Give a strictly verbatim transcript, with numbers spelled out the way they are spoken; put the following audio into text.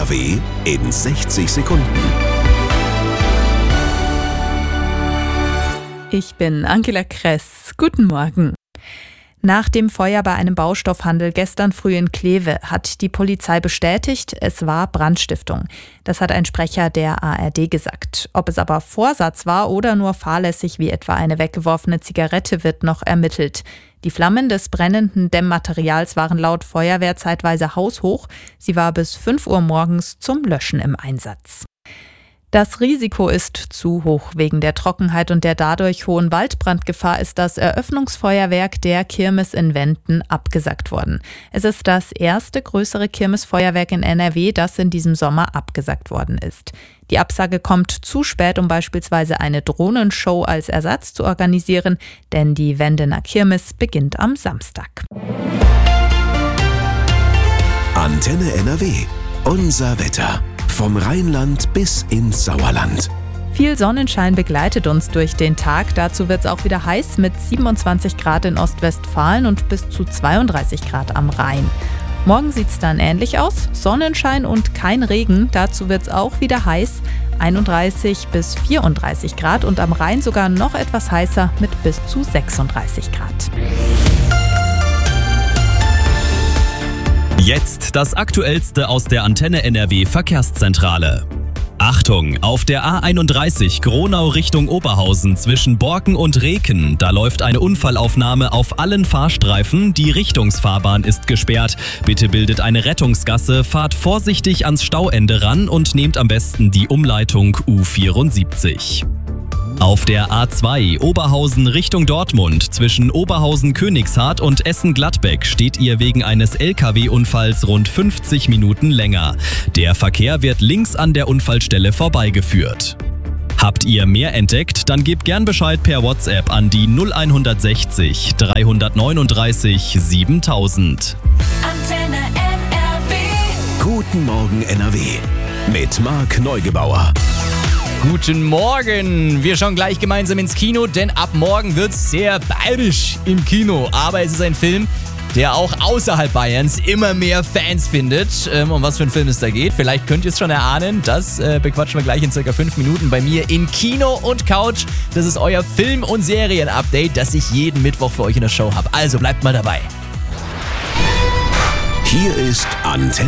W in sechzig Sekunden. Ich bin Angela Kress. Guten Morgen. Nach dem Feuer bei einem Baustoffhandel gestern früh in Kleve hat die Polizei bestätigt, es war Brandstiftung. Das hat ein Sprecher der A R D gesagt. Ob es aber Vorsatz war oder nur fahrlässig wie etwa eine weggeworfene Zigarette, wird noch ermittelt. Die Flammen des brennenden Dämmmaterials waren laut Feuerwehr zeitweise haushoch. Sie war bis fünf Uhr morgens zum Löschen im Einsatz. Das Risiko ist zu hoch. Wegen der Trockenheit und der dadurch hohen Waldbrandgefahr ist das Eröffnungsfeuerwerk der Kirmes in Wenden abgesagt worden. Es ist das erste größere Kirmesfeuerwerk in N R W, das in diesem Sommer abgesagt worden ist. Die Absage kommt zu spät, um beispielsweise eine Drohnenshow als Ersatz zu organisieren, denn die Wendener Kirmes beginnt am Samstag. Antenne N R W. Unser Wetter. Vom Rheinland bis ins Sauerland. Viel Sonnenschein begleitet uns durch den Tag. Dazu wird es auch wieder heiß mit siebenundzwanzig Grad in Ostwestfalen und bis zu zweiunddreißig Grad am Rhein. Morgen sieht es dann ähnlich aus. Sonnenschein und kein Regen. Dazu wird es auch wieder heiß. einunddreißig bis vierunddreißig Grad und am Rhein sogar noch etwas heißer mit bis zu sechsunddreißig Grad. Jetzt das Aktuellste aus der Antenne N R W Verkehrszentrale. Achtung, auf der A einunddreißig Gronau Richtung Oberhausen zwischen Borken und Reken, da läuft eine Unfallaufnahme auf allen Fahrstreifen, die Richtungsfahrbahn ist gesperrt. Bitte bildet eine Rettungsgasse, fahrt vorsichtig ans Stauende ran und nehmt am besten die Umleitung U vierundsiebzig. Auf der A zwei Oberhausen Richtung Dortmund zwischen Oberhausen-Königshardt und Essen-Gladbeck steht ihr wegen eines L K W-Unfalls rund fünfzig Minuten länger. Der Verkehr wird links an der Unfallstelle vorbeigeführt. Habt ihr mehr entdeckt? Dann gebt gern Bescheid per WhatsApp an die null sechs eins drei neun drei siebentausend. Antenne N R W. Guten Morgen N R W. Mit Marc Neugebauer. Guten Morgen! Wir schauen gleich gemeinsam ins Kino, denn ab morgen wird's sehr bayerisch im Kino. Aber es ist ein Film, der auch außerhalb Bayerns immer mehr Fans findet. Ähm, um was für einen Film es da geht, vielleicht könnt ihr es schon erahnen. Das äh, bequatschen wir gleich in circa fünf Minuten bei mir in Kino und Couch. Das ist euer Film- und Serien-Update, das ich jeden Mittwoch für euch in der Show habe. Also bleibt mal dabei. Hier ist Antenne